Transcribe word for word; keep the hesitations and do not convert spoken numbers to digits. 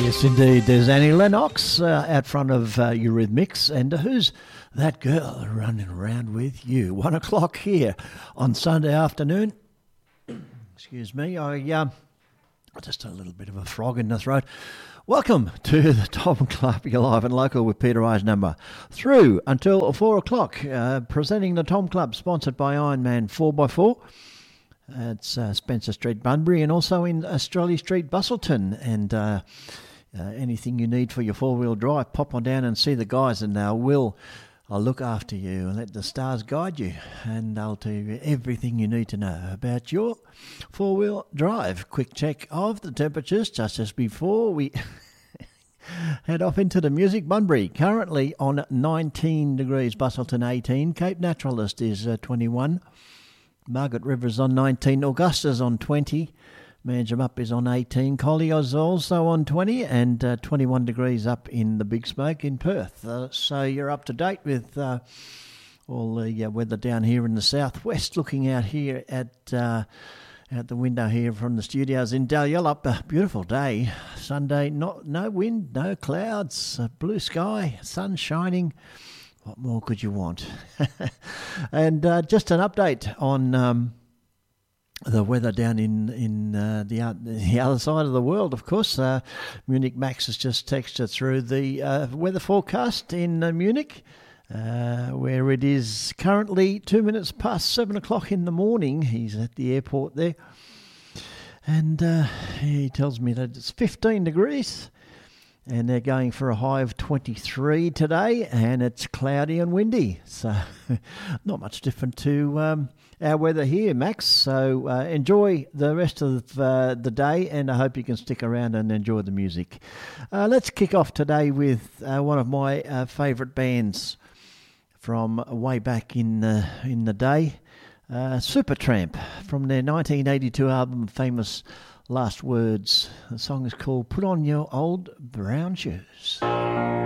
Yes, indeed. There's Annie Lennox uh, out front of uh, Eurythmics. And who's that girl running around with you? One o'clock here on Sunday afternoon. Excuse me. I uh, just a little bit of a frog in the throat. Welcome to the Tom Club. You're live and local with Peter Eisenumber through until four o'clock. Uh, presenting the Tom Club, sponsored by Ironman four by four. It's uh, Spencer Street, Bunbury, and also in Australia Street, Busselton. And uh, uh, anything you need for your four-wheel drive, pop on down and see the guys, and they'll will I'll look after you and let the stars guide you, and they'll tell you everything you need to know about your four-wheel drive. Quick check of the temperatures just as before we head off into the music. Bunbury currently on nineteen degrees, Busselton eighteen, Cape Naturalist is uh, twenty-one. Margaret River's on nineteen, Augusta's on twenty, Manjimup is on eighteen, Collier's also on twenty, and uh, twenty-one degrees up in the Big Smoke in Perth. Uh, so you're up to date with uh, all the uh, weather down here in the southwest. Looking out here at uh, out the window here from the studios in Dalyellup, a beautiful day, Sunday, not no wind, no clouds, uh, blue sky, sun shining. What more could you want? And uh, just an update on um, the weather down in in uh, the, uh, the other side of the world, of course. Uh, Munich Max has just texted through the uh, weather forecast in uh, Munich, uh, where it is currently two minutes past seven o'clock in the morning. He's at the airport there. And uh, he tells me that it's fifteen degrees. And they're going for a high of twenty-three today, and it's cloudy and windy. So not much different to um, our weather here, Max. So uh, enjoy the rest of uh, the day, and I hope you can stick around and enjoy the music. Uh, let's kick off today with uh, one of my uh, favourite bands from way back in, uh, in the day, uh, Supertramp, from their nineteen eighty-two album Famous Last Words. The song is called Put On Your Old Brown Shoes.